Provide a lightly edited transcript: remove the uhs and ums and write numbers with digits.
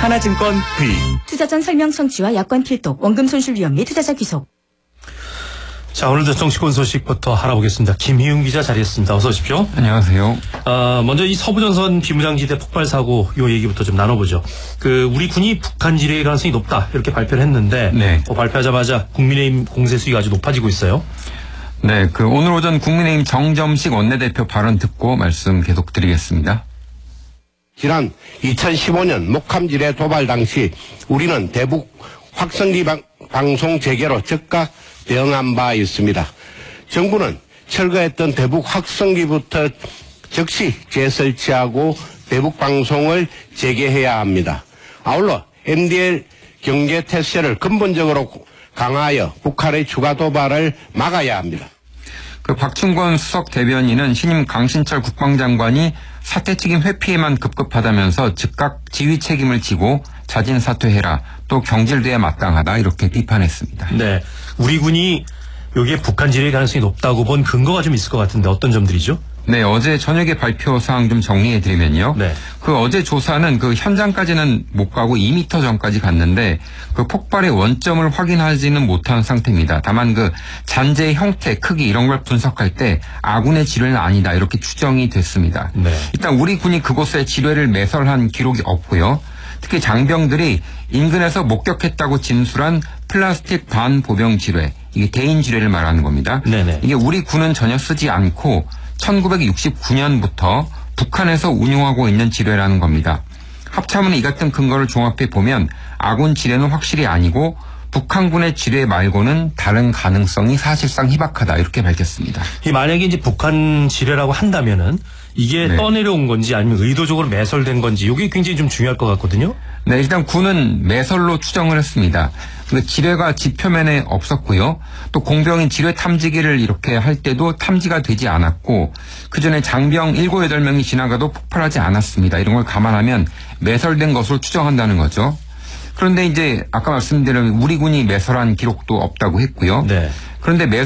하나증권 V. 투자 전 설명 성취와 약관 필독, 원금 손실 위험 및 투자자 귀속. 자, 오늘도 정치권 소식부터 알아보겠습니다. 김희웅 기자 자리했습니다. 어서 오십시오. 안녕하세요. 먼저 이 서부전선 비무장지대 폭발 사고 요 얘기부터 좀 나눠보죠. 우리 군이 북한 지뢰의 가능성이 높다 이렇게 발표를 했는데 네. 발표하자마자 국민의힘 공세 수위가 아주 높아지고 있어요. 네, 오늘 오전 국민의힘 정점식 원내대표 발언 듣고 말씀 계속 드리겠습니다. 지난 2015년 목함지뢰 도발 당시 우리는 대북 확성기 방송 재개로 즉각 대응한 바 있습니다. 정부는 철거했던 대북 확성기부터 즉시 재설치하고 대북 방송을 재개해야 합니다. 아울러 MDL 경계 태세를 근본적으로 강화하여 북한의 추가 도발을 막아야 합니다. 박충권 수석 대변인은 신임 강신철 국방장관이 사태 책임 회피에만 급급하다면서 즉각 지휘 책임을 지고 자진 사퇴해라, 또 경질돼야 마땅하다 이렇게 비판했습니다. 네, 우리 군이 여기에 북한 지뢰의 가능성이 높다고 본 근거가 좀 있을 것 같은데 어떤 점들이죠? 네, 어제 저녁에 발표 사항 좀 정리해드리면요. 네. 어제 조사는 현장까지는 못 가고 2m 전까지 갔는데 폭발의 원점을 확인하지는 못한 상태입니다. 다만 잔재의 형태, 크기 이런 걸 분석할 때 아군의 지뢰는 아니다 이렇게 추정이 됐습니다. 네. 일단 우리 군이 그곳에 지뢰를 매설한 기록이 없고요. 특히 장병들이 인근에서 목격했다고 진술한 플라스틱 반보병 지뢰, 이게 대인 지뢰를 말하는 겁니다. 네네. 이게 우리 군은 전혀 쓰지 않고 1969년부터 북한에서 운용하고 있는 지뢰라는 겁니다. 합참은 이 같은 근거를 종합해 보면 아군 지뢰는 확실히 아니고 북한군의 지뢰 말고는 다른 가능성이 사실상 희박하다 이렇게 밝혔습니다. 만약에 이제 북한 지뢰라고 한다면은 이게 네. 떠내려온 건지 아니면 의도적으로 매설된 건지 이게 굉장히 좀 중요할 것 같거든요. 네, 일단 군은 매설로 추정을 했습니다. 지뢰가 지표면에 없었고요. 또 공병이 지뢰 탐지기를 이렇게 할 때도 탐지가 되지 않았고 그전에 장병 7, 8명이 지나가도 폭발하지 않았습니다. 이런 걸 감안하면 매설된 것으로 추정한다는 거죠. 그런데 이제 아까 말씀드린 우리 군이 매설한 기록도 없다고 했고요. 네. 그런데